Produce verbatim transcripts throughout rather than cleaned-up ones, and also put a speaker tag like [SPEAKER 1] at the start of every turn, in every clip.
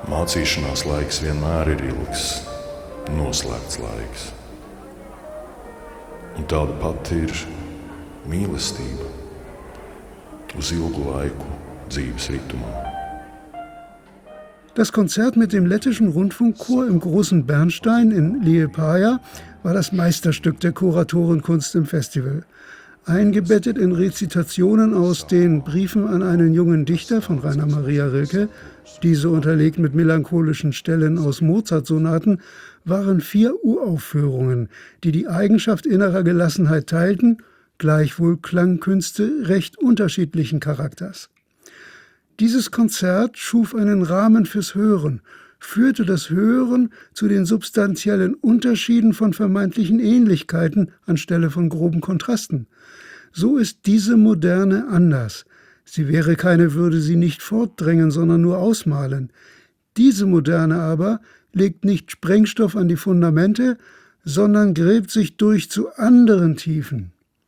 [SPEAKER 1] Mācīšanās laiks vienmēr ir ilgs, noslēgts laiks. Un tāda pati ir mīlestība uz ilgu laiku dzīves ritumā.
[SPEAKER 2] Das Konzert mit dem lettischen Rundfunkchor im Großen Bernstein in Liepāja war das Meisterstück der Kuratorenkunst im Festival. Eingebettet in Rezitationen aus den Briefen an einen jungen Dichter von Rainer Maria Rilke, diese unterlegt mit melancholischen Stellen aus Mozart-Sonaten, waren vier Uraufführungen, die die Eigenschaft innerer Gelassenheit teilten, gleichwohl Klangkünste recht unterschiedlichen Charakters. Dieses Konzert schuf einen Rahmen fürs Hören, führte das Hören zu den substanziellen Unterschieden von vermeintlichen Ähnlichkeiten anstelle von groben Kontrasten. So ist diese Moderne anders. Sie wäre keine, würde sie nicht fortdrängen, sondern nur ausmalen. Diese Moderne aber legt nicht Sprengstoff an die Fundamente, sondern gräbt sich durch zu anderen Tiefen.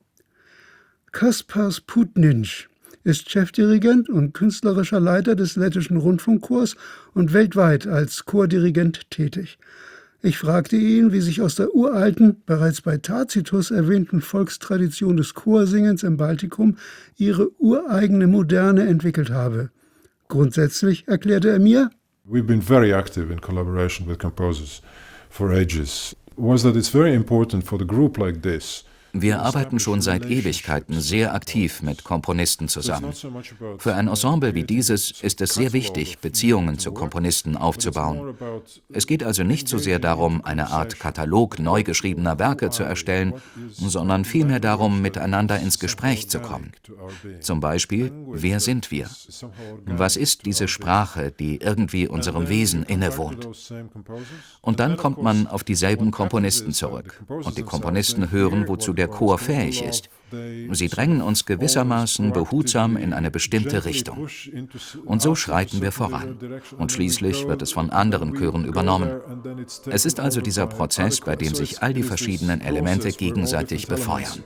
[SPEAKER 2] Kaspars Putninch ist Chefdirigent und künstlerischer Leiter des lettischen Rundfunkchors und weltweit als Chordirigent tätig. Ich fragte ihn, wie sich aus der uralten, bereits bei Tacitus erwähnten Volkstradition des Chorsingens im Baltikum ihre ureigene Moderne entwickelt habe. Grundsätzlich erklärte er mir:
[SPEAKER 3] We've been very active in collaboration with composers for ages. Was that it's very important for the group like this.
[SPEAKER 4] Wir arbeiten schon seit Ewigkeiten sehr aktiv mit Komponisten zusammen. Für ein Ensemble wie dieses ist es sehr wichtig, Beziehungen zu Komponisten aufzubauen. Es geht also nicht so sehr darum, eine Art Katalog neu geschriebener Werke zu erstellen, sondern vielmehr darum, miteinander ins Gespräch zu kommen. Zum Beispiel, wer sind wir? Was ist diese Sprache, die irgendwie unserem Wesen innewohnt? Und dann kommt man auf dieselben Komponisten zurück. Und die Komponisten hören, wozu der Chor fähig ist. Sie drängen uns gewissermaßen behutsam in eine bestimmte Richtung. Und so schreiten wir voran. Und schließlich wird es von anderen Chören übernommen. Es ist also dieser Prozess, bei dem sich all die verschiedenen Elemente gegenseitig befeuern.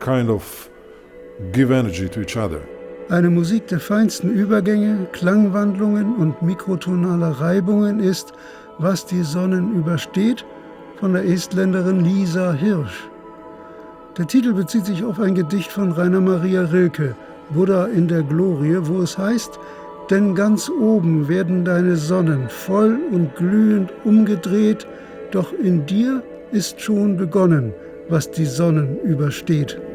[SPEAKER 2] Eine Musik der feinsten Übergänge, Klangwandlungen und mikrotonaler Reibungen ist Was die Sonnen übersteht von der Estländerin Lisa Hirsch. Der Titel bezieht sich auf ein Gedicht von Rainer Maria Rilke, Buddha in der Glorie, wo es heißt: Denn ganz oben werden deine Sonnen voll und glühend umgedreht, doch in dir ist schon begonnen, was die Sonnen übersteht.